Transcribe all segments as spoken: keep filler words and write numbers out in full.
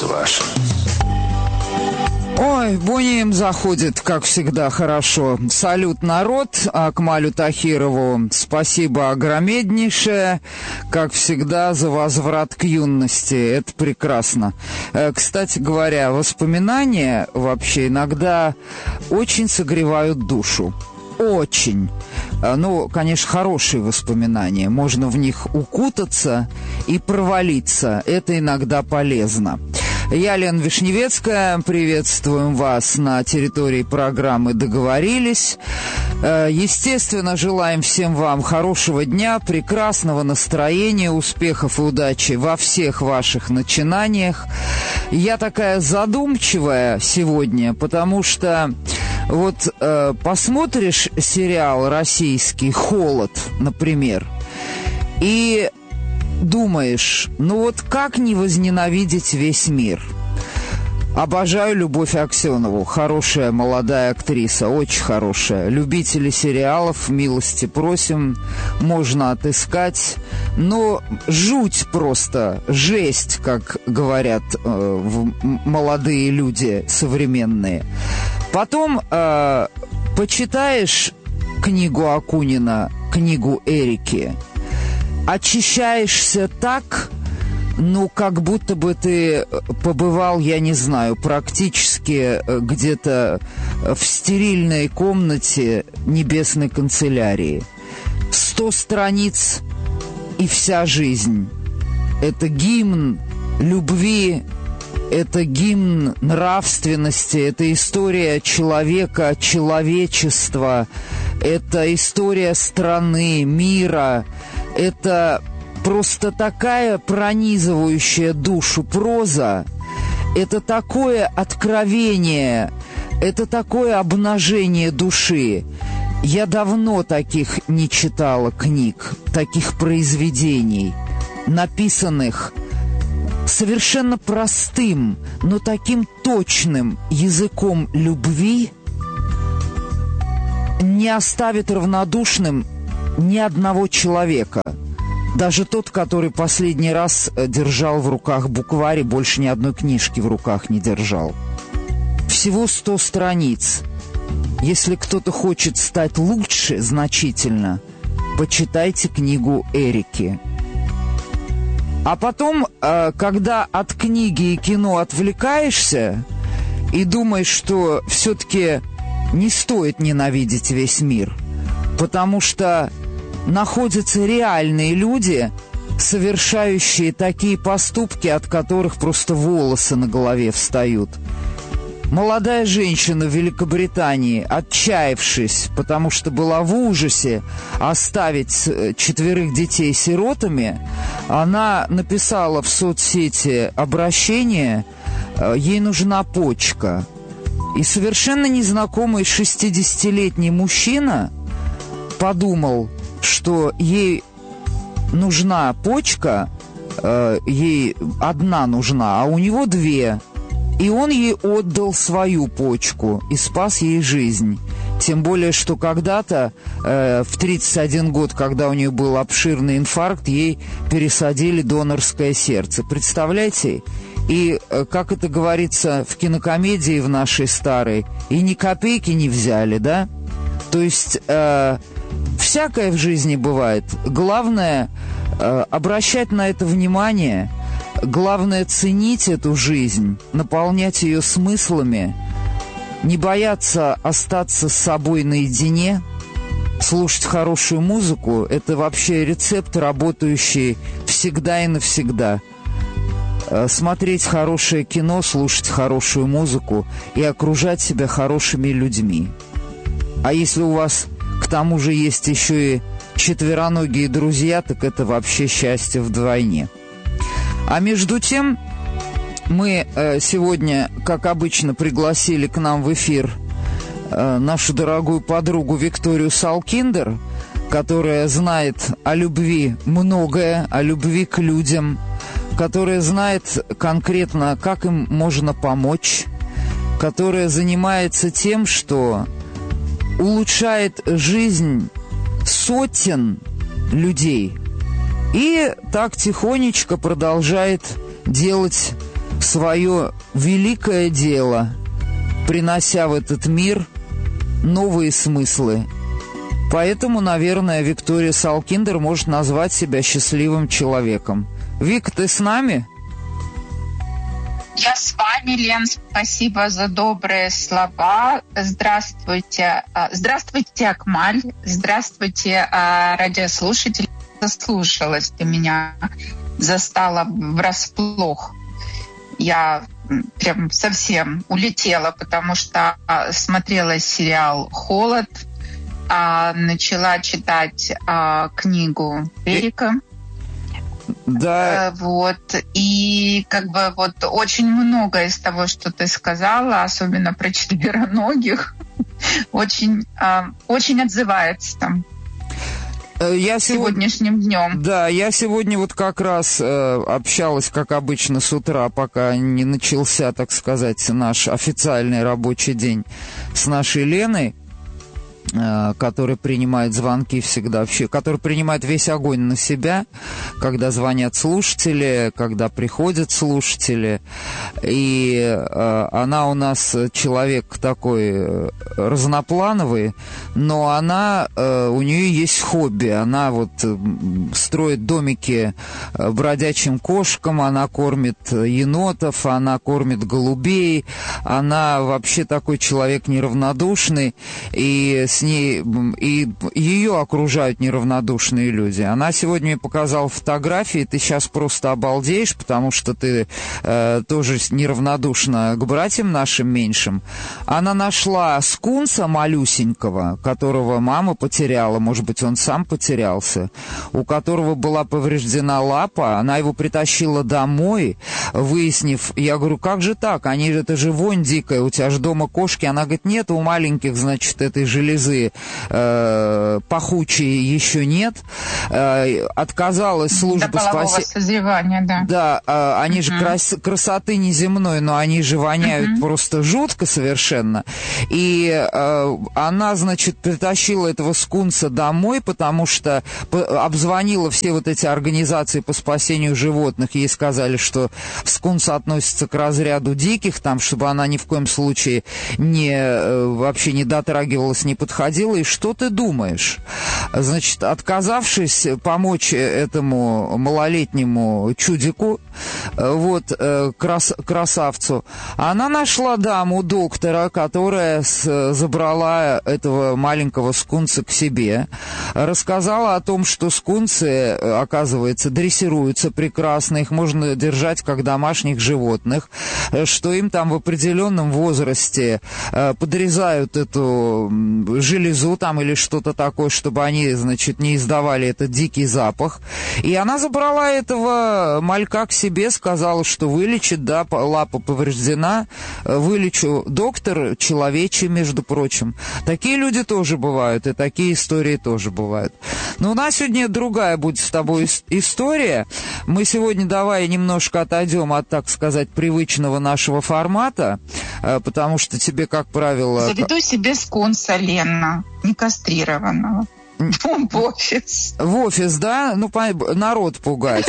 сердце ваше. Ой, Бунин заходит, как всегда, хорошо. Салют, народ, Акмалю Тахирову спасибо огромнейшее, как всегда, за возврат к юности. Это прекрасно. Кстати говоря, воспоминания вообще иногда очень согревают душу. Очень. Ну, конечно, хорошие воспоминания. Можно в них укутаться и провалиться. Это иногда полезно. Я, Лена Вишневецкая, приветствуем вас на территории программы «Договорились». Естественно, желаем всем вам хорошего дня, прекрасного настроения, успехов и удачи во всех ваших начинаниях. Я такая задумчивая сегодня, потому что вот э, посмотришь сериал российский «Холод», например, и думаешь, ну вот как не возненавидеть весь мир? Обожаю Любовь Аксенову, хорошая молодая актриса, очень хорошая. Любители сериалов, милости просим, можно отыскать. Но жуть просто, жесть, как говорят э, молодые люди современные. Потом э, почитаешь книгу Акунина, книгу Эрики, очищаешься так, ну, как будто бы ты побывал, я не знаю, практически где-то в стерильной комнате небесной канцелярии. Сто страниц и вся жизнь. Это гимн любви, это гимн нравственности, это история человека, человечества, это история страны, мира. Это просто такая пронизывающая душу проза, это такое откровение, это такое обнажение души. Я давно таких не читала книг, таких произведений, написанных совершенно простым, но таким точным языком любви, не оставит равнодушным ни одного человека. Даже тот, который последний раз держал в руках букварь и больше ни одной книжки в руках не держал. Всего сто страниц. Если кто-то хочет стать лучше значительно, почитайте книгу Эрики. А потом, когда от книги и кино отвлекаешься и думаешь, что все-таки не стоит ненавидеть весь мир, потому что находятся реальные люди, совершающие такие поступки, от которых просто волосы на голове встают. Молодая женщина в Великобритании, отчаявшись, потому что была в ужасе оставить четверых детей сиротами, она написала в соцсети обращение: ей нужна почка. И совершенно незнакомый шестидесятилетний мужчина подумал, что ей нужна почка, э, ей одна нужна, а у него две. И он ей отдал свою почку и спас ей жизнь. Тем более, что когда-то, э, в тридцать один год, когда у нее был обширный инфаркт, ей пересадили донорское сердце. Представляете? И, э, как это говорится в кинокомедии в нашей старой, и ни копейки не взяли, да? То есть э, всякое в жизни бывает. Главное э, обращать на это внимание. Главное ценить эту жизнь, наполнять ее смыслами, не бояться остаться с собой наедине, слушать хорошую музыку. Это вообще рецепт, работающий всегда и навсегда. Смотреть хорошее кино, слушать хорошую музыку и окружать себя хорошими людьми. А если у вас к тому же есть еще и четвероногие друзья, так это вообще счастье вдвойне. А между тем, мы э, сегодня, как обычно, пригласили к нам в эфир э, нашу дорогую подругу Викторию Салкиндер, которая знает о любви многое, о любви к людям, которая знает конкретно, как им можно помочь, которая занимается тем, что улучшает жизнь сотен людей. И так тихонечко продолжает делать свое великое дело, принося в этот мир новые смыслы. Поэтому, наверное, Виктория Салкиндер может назвать себя счастливым человеком. Вик, ты с нами? Я с вами, Лен. Спасибо за добрые слова. Здравствуйте. Здравствуйте, Акмаль. Здравствуйте, радиослушатели. Заслушалась, ты меня застала врасплох. Я прям совсем улетела, потому что смотрела сериал «Холод», начала читать книгу Эрика. Да. Вот. И как бы вот очень много из того, что ты сказала, особенно про четвероногих, очень, очень отзывается там. Я сегодняшним днем. Да, я сегодня вот как раз э, общалась, как обычно, с утра, пока не начался, так сказать, наш официальный рабочий день, с нашей Леной, э, которая принимает звонки всегда, вообще, которая принимает весь огонь на себя, когда звонят слушатели, когда приходят слушатели. И э, она у нас человек такой разноплановый, но она, э, у нее есть хобби. Она вот э, строит домики бродячим кошкам, она кормит енотов, она кормит голубей, она вообще такой человек неравнодушный, и с ней, и ее окружают неравнодушные люди. Она сегодня мне показала фотографии, ты сейчас просто обалдеешь, потому что ты э, тоже неравнодушна к братьям нашим меньшим. Она нашла скунса малюсенького, которого мама потеряла, может быть, он сам потерялся, у которого была повреждена лапа, она его притащила домой, выяснив, я говорю, как же так, они, это же вонь дикая, у тебя же дома кошки, она говорит, нет, у маленьких, значит, этой железы э, пахучей еще нет, э, отказалась служба спасения. Созревания, да. Да, э, они uh-huh. же крас- красоты неземной, но они же воняют uh-huh. просто жутко совершенно, и э, она, значит, притащила этого скунса домой, потому что обзвонила все вот эти организации по спасению животных, ей сказали, что скунс относится к разряду диких, там, чтобы она ни в коем случае не, вообще не дотрагивалась, не подходила. И что ты думаешь? Значит, отказавшись помочь этому малолетнему чудику, вот, крас, красавцу, она нашла даму, доктора, которая с, забрала этого маленького скунса к себе, рассказала о том, что скунсы, оказывается, дрессируются прекрасно, их можно держать как домашних животных, что им там в определенном возрасте подрезают эту железу там или что-то такое, чтобы они, значит, не издавали этот дикий запах. И она забрала этого малька к себе, сказала, что вылечит, да, лапа повреждена, вылечу. Доктор человечий, между прочим. Такие люди тоже бывают, и такие истории тоже бывают. Но у нас сегодня другая будет с тобой история. Мы сегодня давай немножко отойдем от, так сказать, привычного нашего формата, потому что тебе, как правило... Заведу себе скунса, Лена, не кастрированного. В офис. В офис, да? Ну, народ пугать.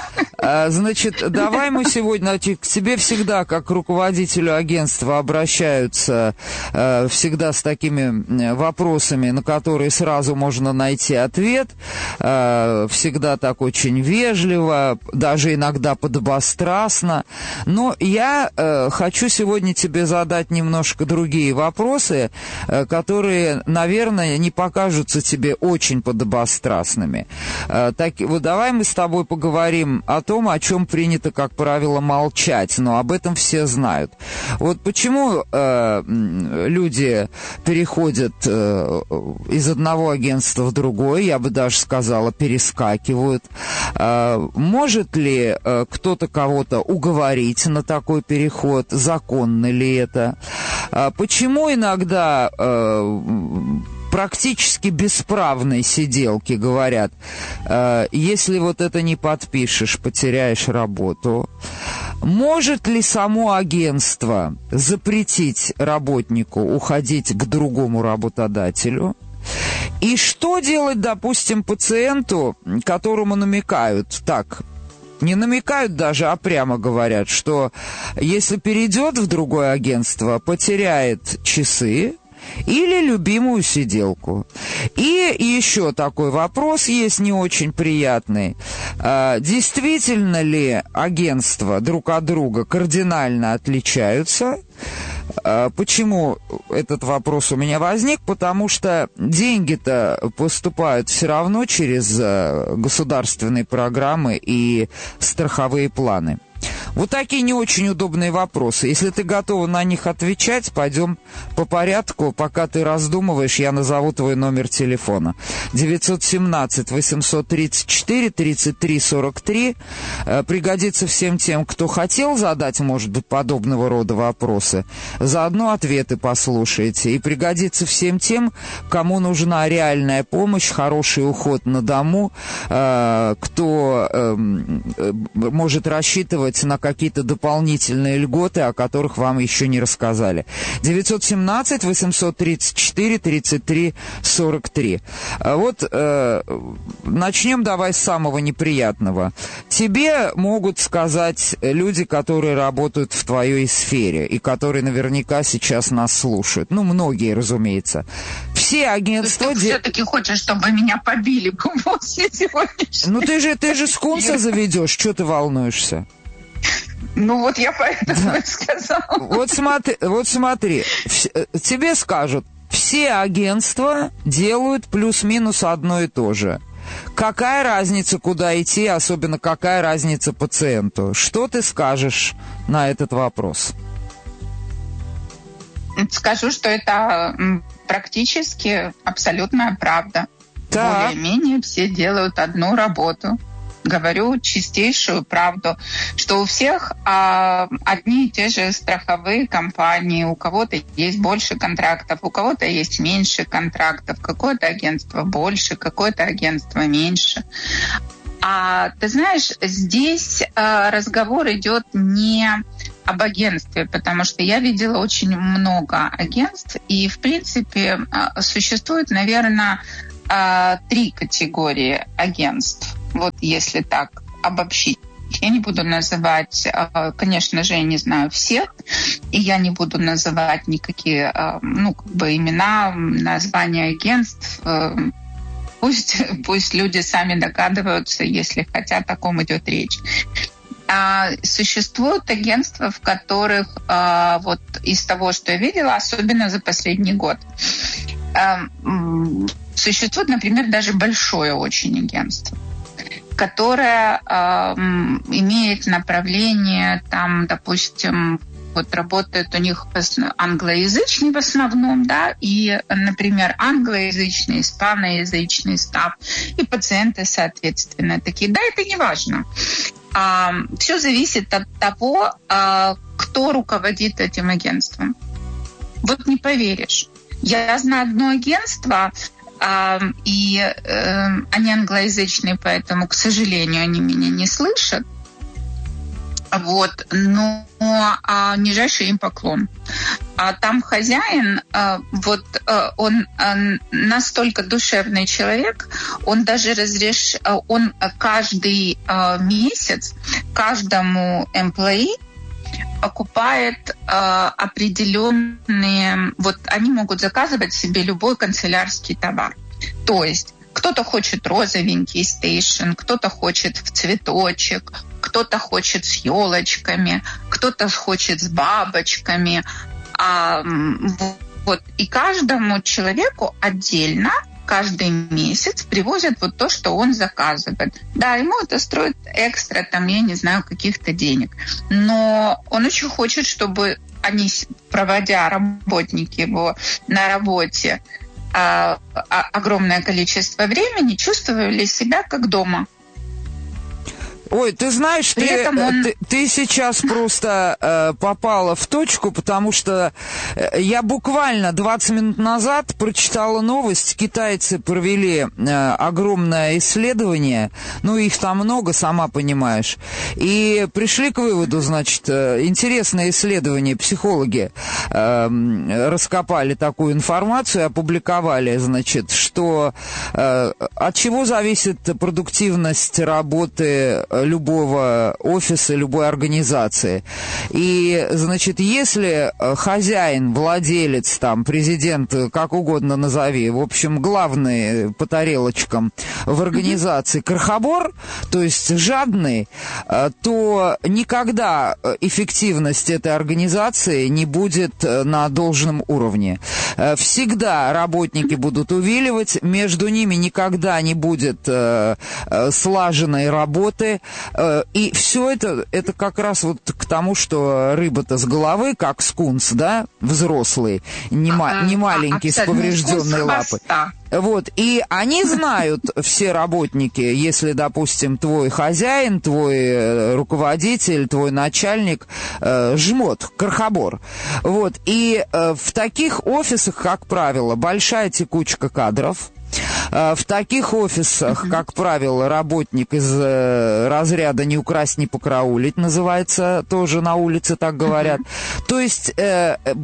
Значит, давай мы сегодня, к тебе всегда, как к руководителю агентства, обращаются всегда с такими вопросами, на которые сразу можно найти ответ. Всегда так очень вежливо, даже иногда подобострастно. Но я хочу сегодня тебе задать немножко другие вопросы, которые, наверное, не покажутся тебе очень подобострастными. Так, вот давай мы с тобой поговорим о том, о чем принято, как правило, молчать, но об этом все знают. Вот почему э, люди переходят э, из одного агентства в другое, я бы даже сказала, перескакивают. Э, может ли э, кто-то кого-то уговорить на такой переход? Законно ли это? Э, почему иногда... Э, практически бесправной сиделки говорят, э, если вот это не подпишешь, потеряешь работу. Может ли само агентство запретить работнику уходить к другому работодателю? И что делать, допустим, пациенту, которому намекают, так, Не намекают даже, а прямо говорят, что если перейдет в другое агентство, потеряет часы или любимую сиделку. И еще такой вопрос есть не очень приятный. А, действительно ли агентства друг от друга кардинально отличаются? А, почему этот вопрос у меня возник? Потому что деньги-то поступают все равно через государственные программы и страховые планы. Вот такие не очень удобные вопросы. Если ты готова на них отвечать, пойдем по порядку. Пока ты раздумываешь, я назову твой номер телефона. девятьсот семнадцать восемьсот тридцать четыре тридцать три сорок три. Пригодится всем тем, кто хотел задать, может быть, подобного рода вопросы. Заодно ответы послушайте. И пригодится всем тем, кому нужна реальная помощь, хороший уход на дому, кто может рассчитывать на какие-то дополнительные льготы, о которых вам еще не рассказали. девятьсот семнадцать восемьсот тридцать четыре тридцать три сорок три. Вот э, начнем давай с самого неприятного. Тебе могут сказать люди, которые работают в твоей сфере и которые наверняка сейчас нас слушают. Ну, многие, разумеется. Все агентства... Ты де... все-таки хочешь, чтобы меня побили после сегодняшнего? Ну, ты же, ты же скунса заведешь, что ты волнуешься? Ну вот я поэтому да. и сказала. Вот смотри, вот смотри, тебе скажут, все агентства делают плюс-минус одно и то же. Какая разница, куда идти, особенно какая разница пациенту? Что ты скажешь на этот вопрос? Скажу, что это практически абсолютная правда. Так. Более-менее все делают одну работу. Говорю чистейшую правду, что у всех а, одни и те же страховые компании, у кого-то есть больше контрактов, у кого-то есть меньше контрактов, какое-то агентство больше, какое-то агентство меньше. А ты знаешь, здесь а, разговор идет не об агентстве, потому что я видела очень много агентств, и в принципе а, существует, наверное, а, три категории агентств. Вот если так обобщить. Я не буду называть, конечно же, я не знаю всех, и я не буду называть никакие, ну, как бы имена, названия агентств. Пусть, пусть люди сами догадываются, если хотят, о ком идет речь. Существуют агентства, в которых вот из того, что я видела, особенно за последний год, существует, например, даже большое очень агентство, которая э, имеет направление, там, допустим, вот работает у них англоязычный в основном, да, и, например, англоязычный, испаноязычный став, и пациенты, соответственно, такие. Да, это не важно. А, все зависит от того, а, кто руководит этим агентством. Вот не поверишь. Я знаю одно агентство, Uh, и uh, они англоязычные, поэтому, к сожалению, они меня не слышат. Вот, но uh, нижайший им поклон. А там хозяин, uh, вот uh, он uh, настолько душевный человек, он даже разреш... uh, он каждый uh, месяц каждому employee покупает э, определенные... Вот они могут заказывать себе любой канцелярский товар. То есть кто-то хочет розовенький стейшн, кто-то хочет в цветочек, кто-то хочет с елочками, кто-то хочет с бабочками. А, вот, и каждому человеку отдельно каждый месяц привозят вот то, что он заказывает. Да, ему это стоит экстра, там, я не знаю, каких-то денег. Но он очень хочет, чтобы они, проводя работники его на работе а, а, огромное количество времени, чувствовали себя как дома. Ой, ты знаешь, ты, он... ты, ты сейчас просто э, попала в точку, потому что я буквально двадцать минут назад прочитала новость. Китайцы провели э, огромное исследование, ну, их там много, сама понимаешь, и пришли к выводу, значит, э, интересное исследование, психологи э, раскопали такую информацию, опубликовали, значит, что что э, от чего зависит продуктивность работы любого офиса, любой организации. И, значит, если хозяин, владелец, там, президент, как угодно назови, в общем, главный по тарелочкам в организации крохобор, то есть жадный, то никогда эффективность этой организации не будет на должном уровне. Всегда работники будут увиливать, между ними никогда не будет э, э, слаженной работы, э, и все это, это как раз вот к тому, что рыба-то с головы, как скунс, да, взрослый, не, ма- не маленький, с поврежденной лапой. Вот, и они знают, все работники, если, допустим, твой хозяин, твой руководитель, твой начальник э, жмот, крохобор. Вот, и э, в таких офисах, как правило, большая текучка кадров. В таких офисах, как правило, работник из э, разряда «не украсть, не покараулить» называется, тоже на улице так говорят. То есть э, э,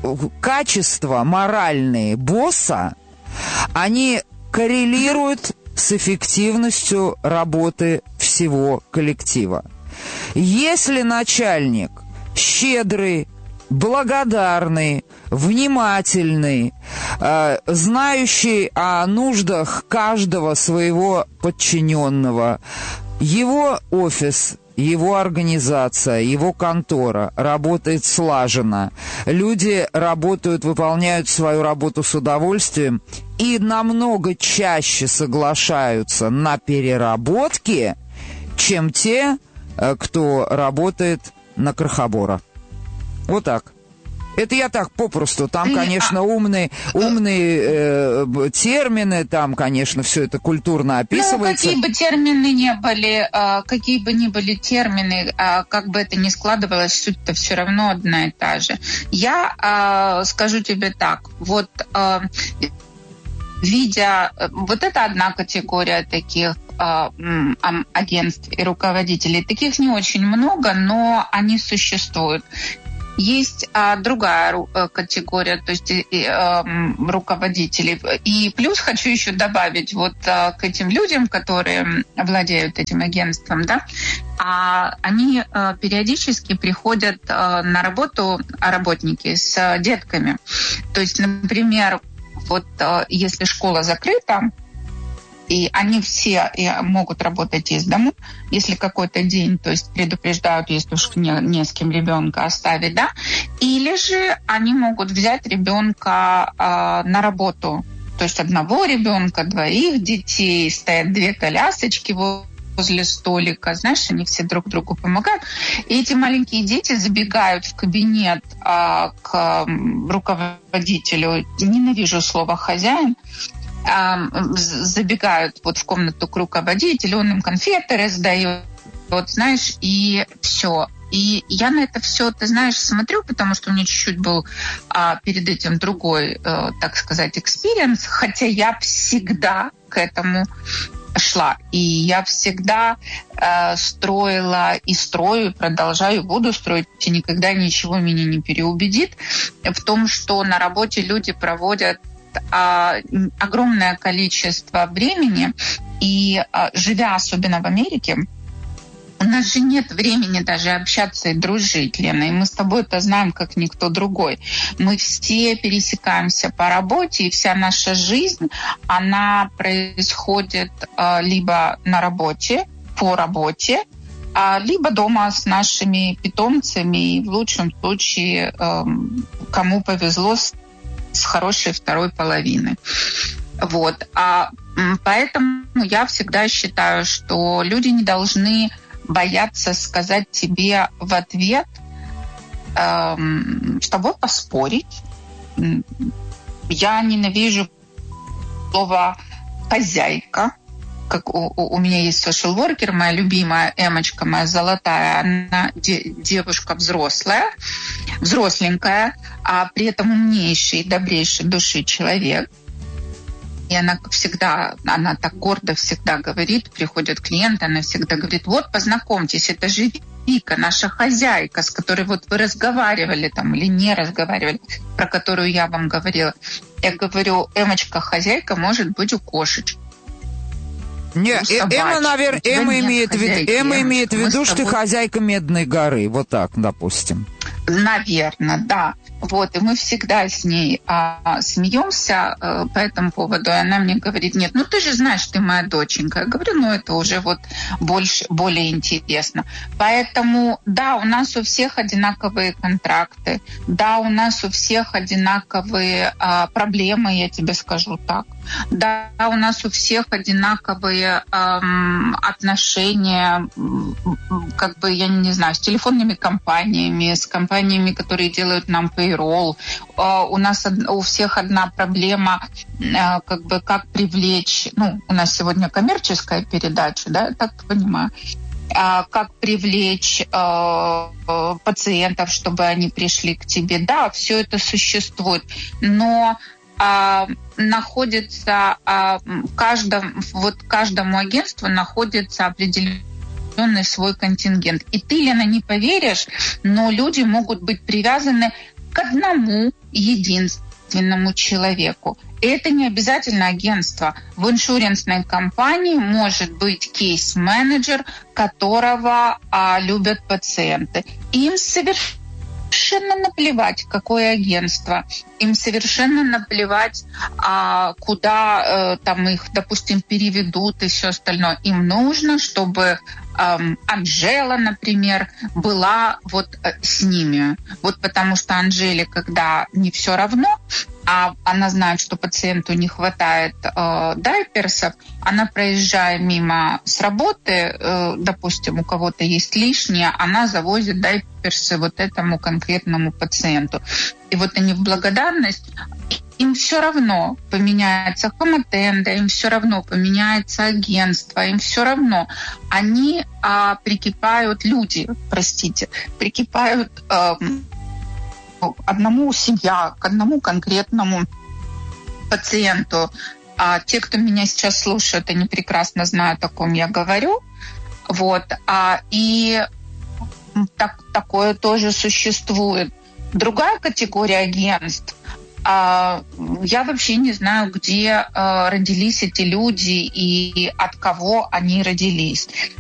качества моральные босса, они коррелируют с эффективностью работы всего коллектива. Если начальник щедрый, благодарный, внимательный, э, знающий о нуждах каждого своего подчиненного, его офис, его организация, его контора работает слаженно. Люди работают, выполняют свою работу с удовольствием и намного чаще соглашаются на переработки, чем те, кто работает на крохобора. Вот так. Это я так попросту. Там, конечно, умные, умные э, термины, там, конечно, все это культурно описывается. Ну, какие бы термины ни были, э, какие бы ни были термины, э, как бы это ни складывалось, суть-то все равно одна и та же. Я э, скажу тебе так, вот э, видя, вот это одна категория таких э, агентств и руководителей. Таких не очень много, но они существуют. Есть а, другая а, категория, то есть а, руководителей. И плюс хочу еще добавить вот а, к этим людям, которые владеют этим агентством, да, а, они а, периодически приходят а, на работу, а, работники с а, детками. То есть, например, вот а, если школа закрыта, и они все могут работать из дому, если какой-то день, то есть предупреждают, если уж не, не с кем ребенка оставить, да, или же они могут взять ребенка э, на работу, то есть одного ребенка, двоих детей, стоят две колясочки возле столика, знаешь, они все друг другу помогают, и эти маленькие дети забегают в кабинет э, к руководителю, ненавижу слово «хозяин», забегают вот в комнату к руководителю, он им конфеты раздает, вот, знаешь, и все. И я на это все, ты знаешь, смотрю, потому что у меня чуть-чуть был а, перед этим другой, а, так сказать, экспириенс, хотя я всегда к этому шла. И я всегда э, строила и строю, и продолжаю, буду строить, и никогда ничего меня не переубедит в том, что на работе люди проводят огромное количество времени, и живя особенно в Америке, у нас же нет времени даже общаться и дружить, Лена, и мы с тобой это знаем, как никто другой. Мы все пересекаемся по работе, и вся наша жизнь, она происходит либо на работе, по работе, либо дома с нашими питомцами, и в лучшем случае, кому повезло, с хорошей второй половины. Вот. А поэтому я всегда считаю, что люди не должны бояться сказать тебе в ответ, эм, с тобой поспорить. Я ненавижу слово «хозяйка». Как у, у меня есть social worker, моя любимая Эмочка, моя золотая, она де, девушка взрослая, взросленькая, а при этом умнейший, добрейший души человек. И она всегда, она так гордо всегда говорит, приходят клиенты, она всегда говорит, вот, познакомьтесь, это же Вика, наша хозяйка, с которой вот вы разговаривали там или не разговаривали, про которую я вам говорила. Я говорю, Эмочка, хозяйка может быть у кошечки. Нет, Эмма, наверное, Эмма имеет, вид, Эмма имеет в виду, что ты хозяйка Медной горы. Вот так, допустим. Наверное, да. Вот, и мы всегда с ней а, смеемся а, по этому поводу. И она мне говорит, нет, ну ты же знаешь, ты моя доченька. Я говорю, ну это уже вот больше, более интересно. Поэтому, да, у нас у всех одинаковые контракты. Да, у нас у всех одинаковые а, проблемы, я тебе скажу так. Да, у нас у всех одинаковые эм, отношения, как бы, я не знаю, с телефонными компаниями, с компаниями, которые делают нам payroll. Э, у нас у всех одна проблема, э, как бы, как привлечь, ну, у нас сегодня коммерческая передача, да, я так понимаю, э, как привлечь э, пациентов, чтобы они пришли к тебе. Да, все это существует, но А, находится а, каждом, вот каждому агентству находится определенный свой контингент. И ты, Лена, не поверишь, но люди могут быть привязаны к одному единственному человеку. И это не обязательно агентство. В иншуренсной компании может быть кейс-менеджер, которого а, любят пациенты. Им совершенно совершенно наплевать, какое агентство. Им совершенно наплевать, а, куда э, там их, допустим, переведут и все остальное. Им нужно, чтобы э, Анжела, например, была вот э, с ними. Вот потому что Анжеле, когда не все равно, а она знает, что пациенту не хватает э, дайперсов, она, проезжая мимо с работы, э, допустим, у кого-то есть лишнее, она завозит дайперсы вот этому конкретному пациенту. И вот они в благодарность, им все равно поменяется Хамотенда, им все равно поменяется агентство, им все равно. Они э, прикипают, люди, простите, прикипают... Э, одному семья, к одному конкретному пациенту. А те, кто меня сейчас слушают, они прекрасно знают, о ком я говорю. Вот. А, и так, такое тоже существует. Другая категория агентств. А, я вообще не знаю, где а, родились эти люди и от кого они родились.